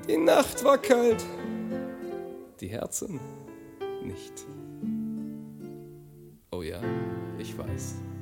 Die Nacht war kalt, die Herzen nicht. Oh ja, ich weiß.